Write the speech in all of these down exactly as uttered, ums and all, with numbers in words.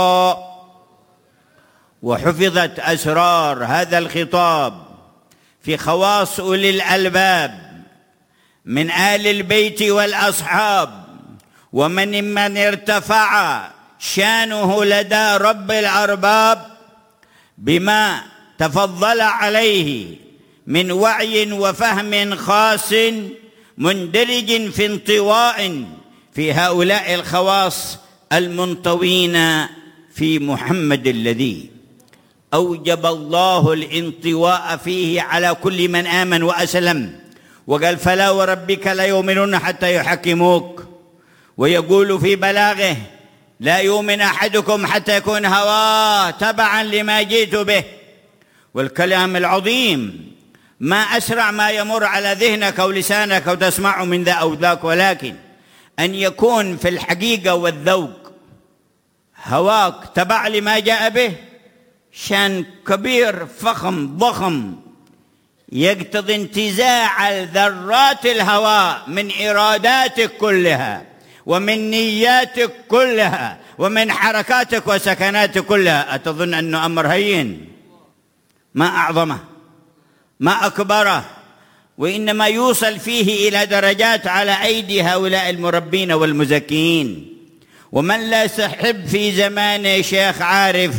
وحفظت أسرار هذا الخطاب في خواص أولي الألباب من آل البيت والأصحاب، ومن من ارتفع شانه لدى رب الأرباب بما تفضل عليه من وعي وفهم خاص مندرج في انطواء في هؤلاء الخواص المنطوين في محمد الذي أوجب الله الانطواء فيه على كل من آمن وأسلم، وقال: فلا وربك لا يؤمنون حتى يحكموك. ويقول في بلاغه: لا يؤمن أحدكم حتى يكون هواه تبعا لما جئت به. والكلام العظيم ما أسرع ما يمر على ذهنك ولسانك وتسمع من ذا أو ذاك، ولكن أن يكون في الحقيقة والذوق هواك تبع لما جاء به شان كبير فخم ضخم يقتضي انتزاع ذرات الهواء من إراداتك كلها ومن نياتك كلها ومن حركاتك وسكناتك كلها. أتظن أنه أمر هين؟ ما أعظمه، ما أكبره، وإنما يوصل فيه إلى درجات على أيدي هؤلاء المربين والمزكين. ومن لا يستحب في زمان شيخ عارف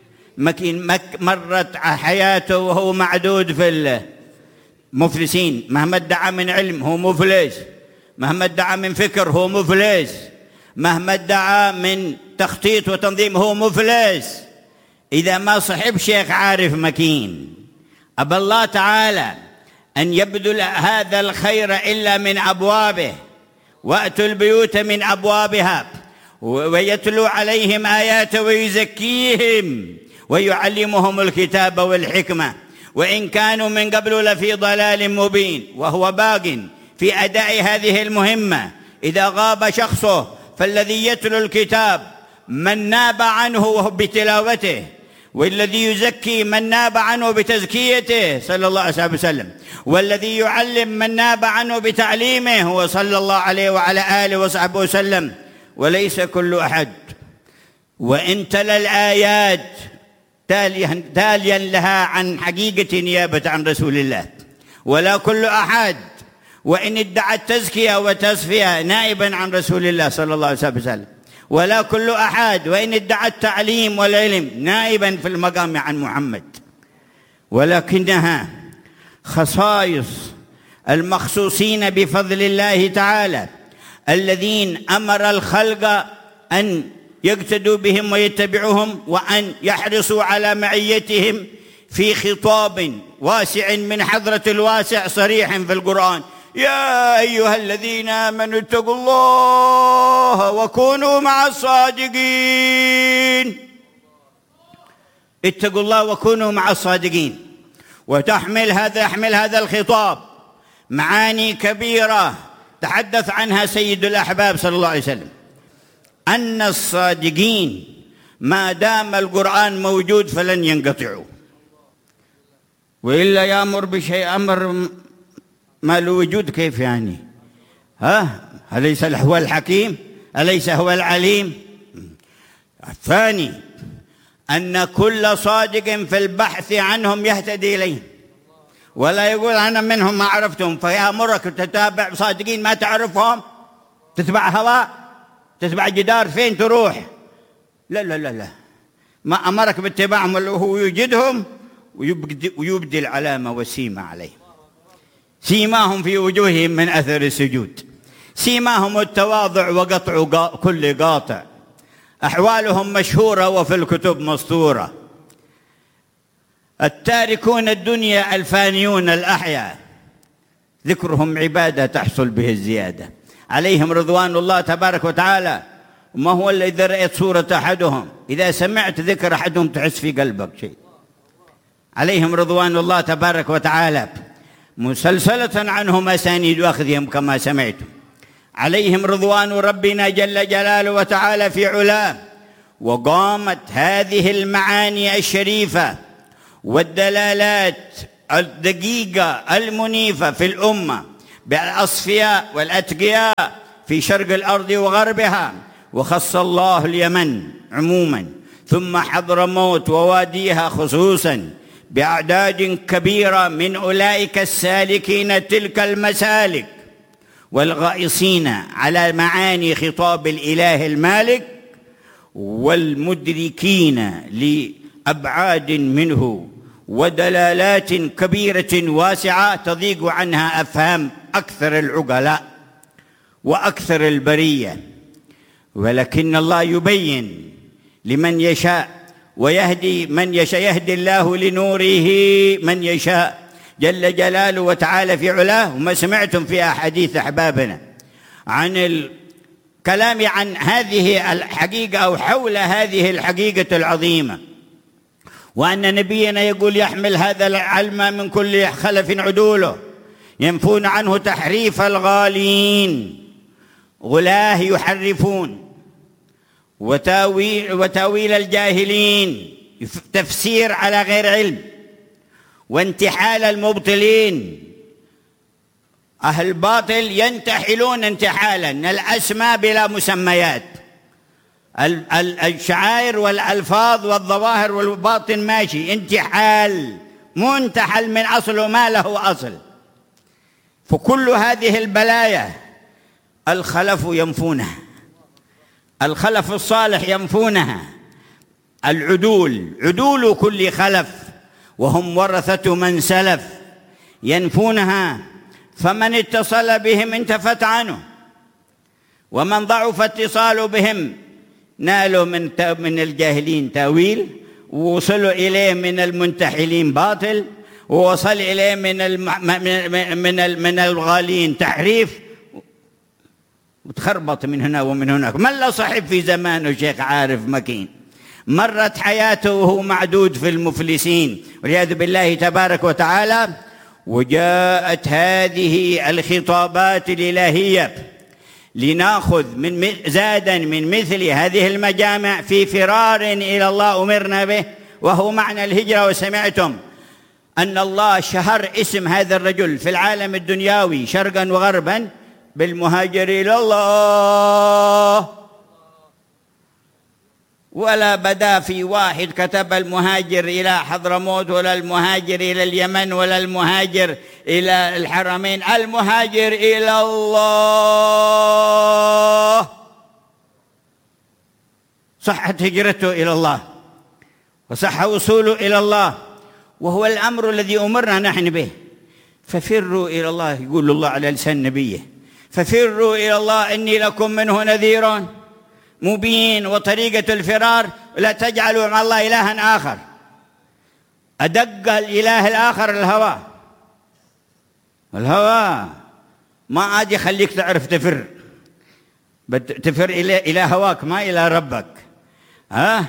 مرت حياته وهو معدود في المفلسين، مهما ادعى من علم هو مفلس، مهما ادعى من فكر هو مفلس، مهما ادعى من تخطيط وتنظيم هو مفلس إذا ما صحب شيخ عارف مكين. أبى الله تعالى أن يبذل هذا الخير إلا من أبوابه، وأتوا البيوت من أبوابها، ويتلو عليهم آياته ويزكيهم ويعلمهم الكتاب والحكمة، وإن كانوا من قبل لفي ضلال مبين. وهو باق في أداء هذه المهمة. إذا غاب شخصه فالذي يتلو الكتاب من ناب عنه بتلاوته، والذي يزكي من ناب عنه بتزكيته صلى الله عليه وسلم، والذي يعلم من ناب عنه بتعليمه هو صلى الله عليه وعلى آله وصحبه وسلم، وليس كل أحد. وإن تلا الآيات تاليا, تاليا لها عن حقيقة نيابة عن رسول الله، ولا كل أحد وإن ادعى التزكية وتصفية نائبا عن رسول الله صلى الله عليه وسلم، ولا كل أحد وإن ادعى التعليم والعلم نائبا في المقام عن محمد، ولكنها خصائص المخصوصين بفضل الله تعالى الذين أمر الخلق أن يقتدوا بهم ويتبعهم، وأن يحرصوا على معيتهم في خطاب واسع من حضرة الواسع صريح في القرآن: يا أيها الذين آمنوا اتقوا الله وكونوا مع الصادقين. اتقوا الله وكونوا مع الصادقين. وتحمل هذا يحمل هذا الخطاب معاني كبيرة تحدث عنها سيد الأحباب صلى الله عليه وسلم، أن الصادقين ما دام القرآن موجود فلن ينقطعوا، وإلا يأمر بشيء أمر ما له وجود كيف يعني؟ ها أليس هو الحكيم؟ أليس هو العليم؟ الثاني أن كل صادق في البحث عنهم يهتدي إليهم، ولا يقول أنا منهم ما عرفتهم، فيأمرك تتابع صادقين ما تعرفهم، تتبع هواء، تتبع جدار، فين تروح؟ لا لا لا لا، ما أمرك باتباعهم وهو يوجدهم ويبدي العلامة والسيمة عليهم. سيماهم في وجوههم من أثر السجود، سيماهم التواضع وقطع كل قاطع، أحوالهم مشهورة وفي الكتب مسطورة. التاركون الدنيا الفانيون الأحياء ذكرهم عبادة تحصل به الزيادة، عليهم رضوان الله تبارك وتعالى. وما هو اللي إذا رأيت صورة أحدهم، إذا سمعت ذكر أحدهم تحس في قلبك شيء. عليهم رضوان الله تبارك وتعالى مسلسلة عنهم أسانيد أخذهم كما سمعتم. عليهم رضوان ربنا جل جلاله وتعالى في علاه. وقامت هذه المعاني الشريفة والدلالات الدقيقة المنيفة في الأمة بالأصفياء والأتقياء في شرق الأرض وغربها، وخص الله اليمن عموما ثم حضرموت وواديها خصوصا بأعداد كبيرة من أولئك السالكين تلك المسالك والغائصين على معاني خطاب الإله المالك والمدركين لأبعاد منه ودلالات كبيرة واسعة تضيق عنها أفهام أكثر العقلاء وأكثر البرية، ولكن الله يبين لمن يشاء ويهدي من يشاء، يهدي الله لنوره من يشاء جل جلاله وتعالى في علاه. وما سمعتم في أحاديث أحبابنا عن الكلام عن هذه الحقيقة أو حول هذه الحقيقة العظيمة، وأن نبينا يقول يحمل هذا العلم من كل خلف عدوله ينفون عنه تحريف الغالين، غلاه يحرفون، وتاويل, وتاويل الجاهلين، تفسير على غير علم، وانتحال المبطلين. أهل الباطل ينتحلون انتحالا الأسماء بلا مسميات، الشعائر والألفاظ والظواهر والباطن ماشي، انتحال منتحل من أصله ما له أصل. فكل هذه البلايا الخلف ينفونها، الخلف الصالح ينفونها، العدول عدول كل خلف وهم ورثة من سلف ينفونها. فمن اتصل بهم انتفت عنه، ومن ضعف اتصال بهم نالوا من من الجاهلين تاويل، ووصلوا إليه من المنتحلين باطل، ووصل إليه من من من الغالين تحريف، وتخربط من هنا ومن هناك. من لا صاحب في زمانه شيخ عارف مكين، مرت حياته وهو معدود في المفلسين والعياذ بالله تبارك وتعالى. وجاءت هذه الخطابات الإلهية لنأخذ من زادا من مثل هذه المجامع في فرار إلى الله أمرنا به، وهو معنى الهجرة. وسمعتم أن الله شهر اسم هذا الرجل في العالم الدنيوي شرقا وغربا بالمهاجر إلى الله، ولا بدا في واحد كتب المهاجر إلى حضرموت، ولا المهاجر إلى اليمن، ولا المهاجر إلى الحرمين، المهاجر إلى الله. صحت هجرته إلى الله وصح وصوله إلى الله، وهو الأمر الذي أمرنا نحن به. ففروا إلى الله، يقول الله على لسان نبيه، ففروا إلى الله إني لكم منه نذير مبين. وطريقة الفرار لا تجعلوا مع الله إلها آخر، أدق الإله الآخر الهوى، الهوى ما عاد يخليك تعرف تفر، تفر إلى إلى هواك ما إلى ربك. ها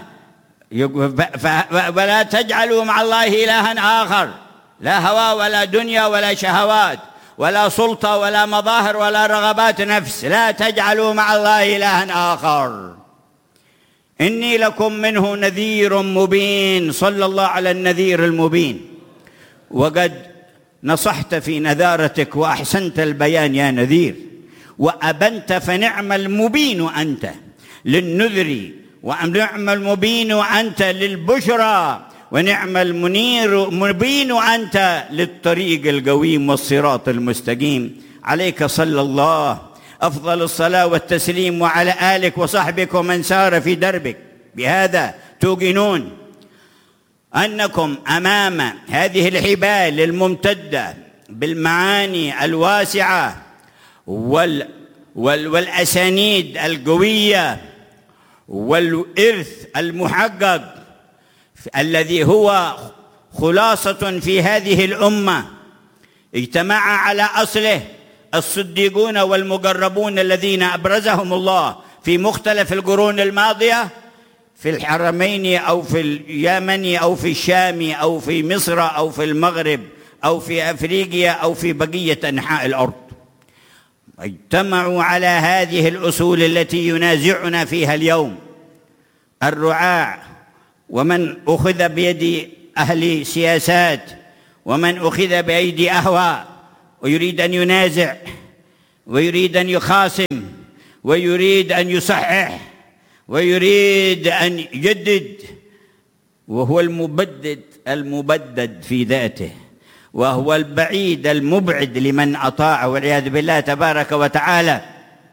فلا تجعلوا مع الله إلها آخر، لا هوى ولا دنيا ولا شهوات ولا سلطة ولا مظاهر ولا رغبات نفس، لا تجعلوا مع الله إلها آخر إني لكم منه نذير مبين. صلى الله على النذير المبين. وقد نصحت في نذارتك وأحسنت البيان يا نذير، وأبنت فنعم المبين أنت للنذر، ونعم المبين أنت للبشرى، ونعم المنير مبين أنت للطريق القويم والصراط المستقيم. عليك صلى الله أفضل الصلاة والتسليم، وعلى آلك وصحبك ومن سار في دربك. بهذا توقنون أنكم أمام هذه الحبال الممتدة بالمعاني الواسعة وال وال والأسانيد القوية والإرث المحقق الذي هو خلاصة في هذه الأمة اجتمع على أصله الصديقون والمقربون الذين أبرزهم الله في مختلف القرون الماضية في الحرمين أو في اليمن أو في الشام أو في مصر أو في المغرب أو في أفريقيا أو في بقية أنحاء الأرض. اجتمعوا على هذه الأصول التي ينازعنا فيها اليوم الرعاع، ومن أخذ بيد أهل سياسات، ومن أخذ بأيدي أهواء، ويريد أن ينازع ويريد أن يخاصم ويريد أن يصحح ويريد أن يجدد، وهو المبدد المبدد في ذاته، وهو البعيد المبعد لمن أطاع والعياذ بالله تبارك وتعالى.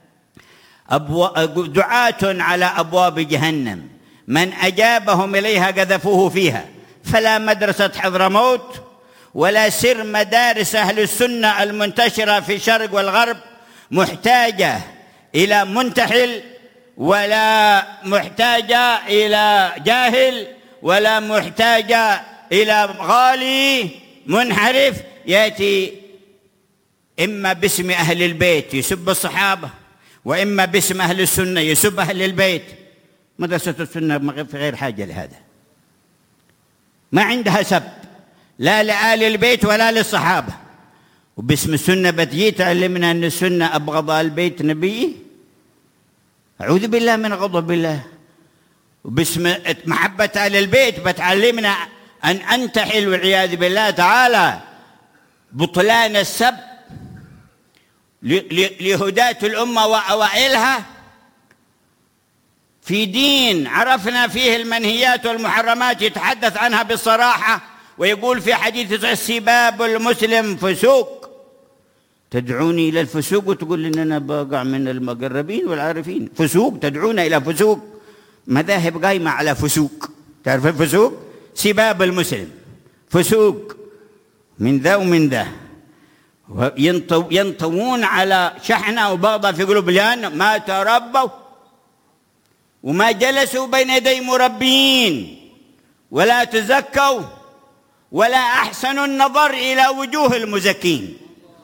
دعاة على أبواب جهنم، من أجابهم إليها قذفوه فيها. فلا مدرسة حضرموت ولا سر مدارس أهل السنة المنتشرة في الشرق والغرب محتاجة إلى منتحل، ولا محتاجة إلى جاهل، ولا محتاجة إلى غالي منحرف يأتي إما باسم أهل البيت يسب الصحابة، وإما باسم أهل السنة يسب أهل البيت. مدرسة السنة في غير حاجة لهذا، ما عندها سب لا لآل البيت ولا للصحابة. وباسم السنة بتجي تعلمنا أن السنة أبغض آل البيت نبي، أعوذ بالله من غضب الله. وباسم محبة آل البيت بتعلمنا أن أنتحل والعياذ بالله تعالى بطلان السب لهداة الأمة وأوائلها في دين عرفنا فيه المنهيات والمحرمات، يتحدث عنها بالصراحة ويقول في حديث السباب المسلم فسوق. تدعوني إلى الفسوق وتقول إننا بقع من المقربين والعارفين؟ فسوق، تدعونا إلى فسوق؟ مذاهب قايمة على فسوق. تعرف الفسوق؟ سباب المسلم فسوق من ذا ومن ذا، ينطوون على شحنة وبغضة في قلوب، لأن ما تربوا وما جلسوا بين يدي مربين ولا تزكوا ولا أحسنوا النظر إلى وجوه المزكين.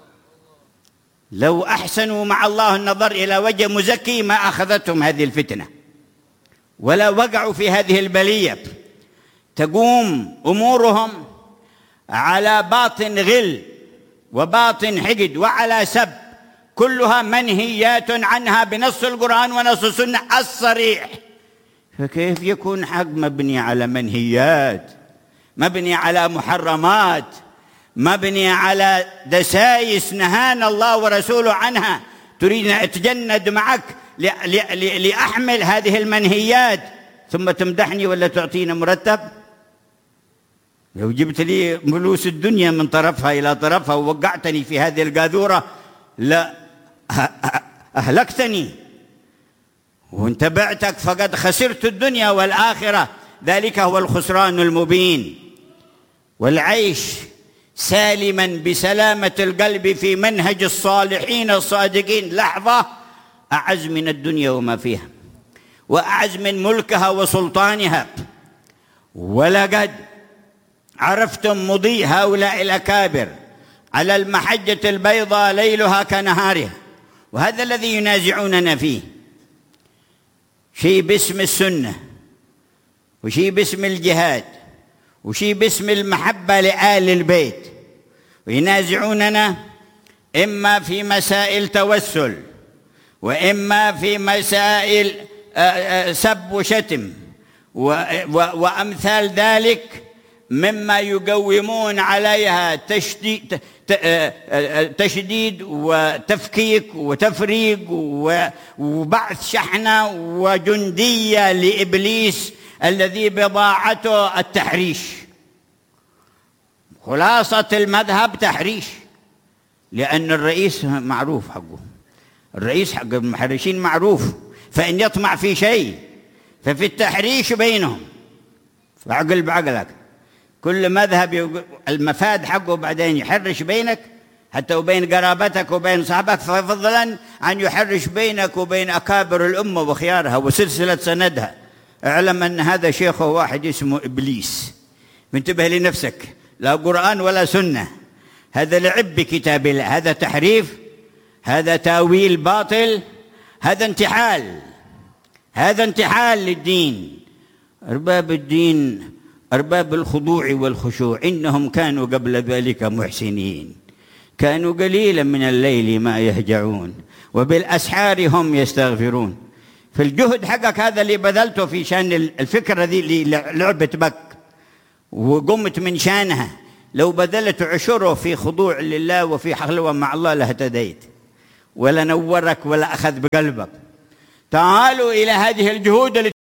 لو أحسنوا مع الله النظر إلى وجه مزكي ما أخذتهم هذه الفتنة ولا وقعوا في هذه البلية. تقوم أمورهم على باطن غل وباطن حقد وعلى سب، كلها منهيات عنها بنص القرآن ونص السنة الصريح. فكيف يكون حق مبني على منهيات، مبني على محرمات، مبني على دسائس نهانا الله ورسوله عنها، تريد أن أتجند معك لأحمل هذه المنهيات ثم تمدحني ولا تعطينا مرتب؟ لو جبت لي فلوس الدنيا من طرفها إلى طرفها ووقعتني في هذه القاذورة لا أهلكتني، وإن تبعتك فقد خسرت الدنيا والآخرة، ذلك هو الخسران المبين. والعيش سالما بسلامة القلب في منهج الصالحين الصادقين لحظة أعز من الدنيا وما فيها، وأعز من ملكها وسلطانها. ولقد عرفتم مضي هؤلاء الأكابر على المحجة البيضاء ليلها كنهارها، وهذا الذي ينازعوننا فيه، شيء باسم السنة، وشيء باسم الجهاد، وشيء باسم المحبة لآل البيت، وينازعوننا إما في مسائل توسل، وإما في مسائل سب وشتم وأمثال ذلك مما يقومون عليها تشديد, تشديد وتفكيك وتفريق وبعث شحنة وجندية لإبليس الذي بضاعته التحريش. خلاصة المذهب تحريش، لأن الرئيس معروف حقه، الرئيس حق المحرشين معروف، فإن يطمع في شيء ففي التحريش بينهم. فعقل بعقلك، كل مذهب المفاد حقه بعدين يحرش بينك حتى وبين قرابتك وبين صحبك، فضلا عن يحرش بينك وبين أكابر الأمة وخيارها وسلسلة سندها. اعلم أن هذا شيخه واحد اسمه إبليس، انتبه لنفسك، لا قرآن ولا سنة، هذا لعب بكتاب الله، هذا تحريف، هذا تاويل باطل، هذا انتحال، هذا انتحال للدين. أرباب الدين أرباب الخضوع والخشوع إنهم كانوا قبل ذلك محسنين، كانوا قليلا من الليل ما يهجعون وبالأسحار هم يستغفرون. فالجهد حقك هذا اللي بذلته في شان الفكرة ذي اللي لعبة بك وقمت من شانها، لو بذلت عشره في خضوع لله وفي حلوة مع الله لاهتديت، ولا نورك ولا أخذ بقلبك. تعالوا إلى هذه الجهود